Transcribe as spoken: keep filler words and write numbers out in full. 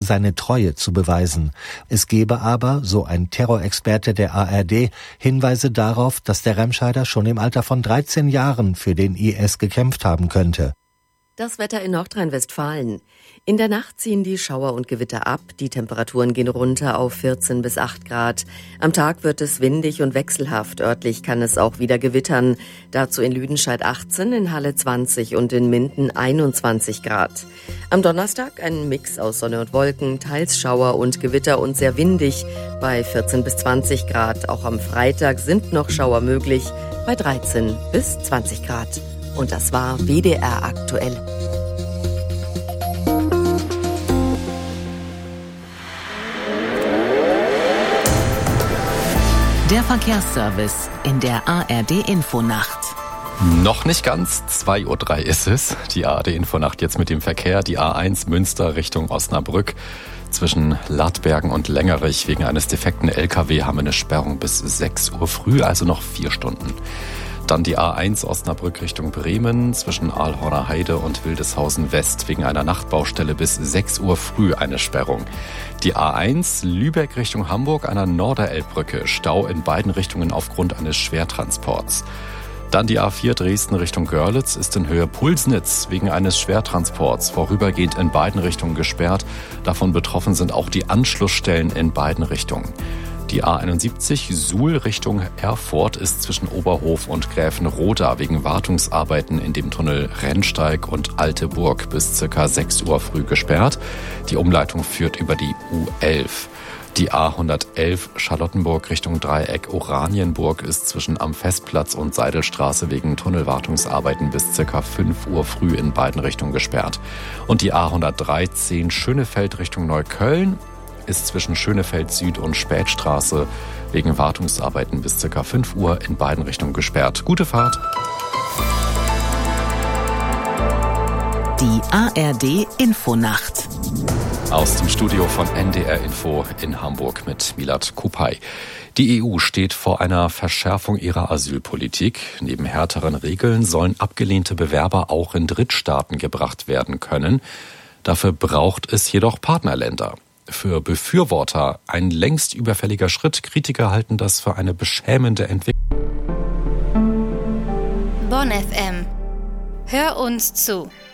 seine Treue zu beweisen. Es gebe aber, so ein Terrorexperte der A R D, Hinweise darauf, dass der Remscheider schon im Alter von dreizehn Jahren für den I S gekämpft haben könnte. Das Wetter in Nordrhein-Westfalen. In der Nacht ziehen die Schauer und Gewitter ab. Die Temperaturen gehen runter auf vierzehn bis acht Grad. Am Tag wird es windig und wechselhaft. Örtlich kann es auch wieder gewittern. Dazu in Lüdenscheid achtzehn, in Halle zwanzig und in Minden einundzwanzig Grad. Am Donnerstag ein Mix aus Sonne und Wolken, teils Schauer und Gewitter und sehr windig bei vierzehn bis zwanzig Grad. Auch am Freitag sind noch Schauer möglich bei dreizehn bis zwanzig Grad. Und das war W D R aktuell. Der Verkehrsservice in der A R D-Infonacht. Noch nicht ganz, zwei Uhr drei ist es. Die A R D-Infonacht jetzt mit dem Verkehr. Die A eins Münster Richtung Osnabrück. Zwischen Ladbergen und Längerich wegen eines defekten L K W haben wir eine Sperrung bis sechs Uhr früh, also noch vier Stunden. Dann die A eins Osnabrück Richtung Bremen zwischen Aalhorner Heide und Wildeshausen West wegen einer Nachtbaustelle bis sechs Uhr früh eine Sperrung. Die A eins Lübeck Richtung Hamburg an der Norderelbbrücke, Stau in beiden Richtungen aufgrund eines Schwertransports. Dann die A vier Dresden Richtung Görlitz ist in Höhe Pulsnitz wegen eines Schwertransports vorübergehend in beiden Richtungen gesperrt. Davon betroffen sind auch die Anschlussstellen in beiden Richtungen. Die A einundsiebzig Suhl Richtung Erfurt ist zwischen Oberhof und Gräfenroda wegen Wartungsarbeiten in dem Tunnel Rennsteig und Alte Burg bis circa sechs Uhr früh gesperrt. Die Umleitung führt über die U elf. Die A hundertelf Charlottenburg Richtung Dreieck Oranienburg ist zwischen am Festplatz und Seidelstraße wegen Tunnelwartungsarbeiten bis circa fünf Uhr früh in beiden Richtungen gesperrt. Und die A hundertdreizehn Schönefeld Richtung Neukölln ist zwischen Schönefeld Süd und Spätstraße wegen Wartungsarbeiten bis ca. fünf Uhr in beiden Richtungen gesperrt. Gute Fahrt! Die A R D-Infonacht. Aus dem Studio von N D R Info in Hamburg mit Milad Kupay. Die E U steht vor einer Verschärfung ihrer Asylpolitik. Neben härteren Regeln sollen abgelehnte Bewerber auch in Drittstaaten gebracht werden können. Dafür braucht es jedoch Partnerländer. Für Befürworter ein längst überfälliger Schritt. Kritiker halten das für eine beschämende Entwicklung. Bonn F M. Hör uns zu.